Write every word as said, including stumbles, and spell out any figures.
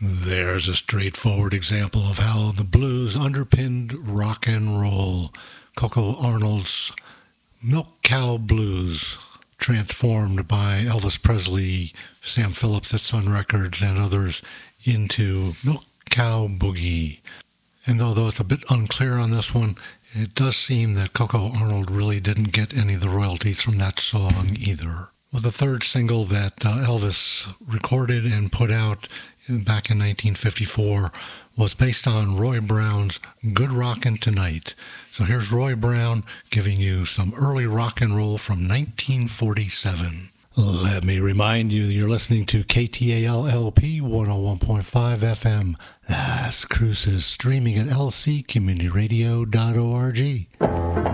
There's a straightforward example of how the blues underpinned rock and roll. Coco Arnold's Milk Cow Blues, transformed by Elvis Presley, Sam Phillips at Sun Records, and others into Milk Cow Boogie. And although it's a bit unclear on this one, it does seem that Coco Arnold really didn't get any of the royalties from that song either. Well, the third single that uh, Elvis recorded and put out back in nineteen fifty-four was based on Roy Brown's Good Rockin' Tonight. So here's Roy Brown giving you some early rock and roll from nineteen forty-seven. Let me remind you that you're listening to K T A L L P one oh one point five F M, Las Cruces, streaming at l c community radio dot org.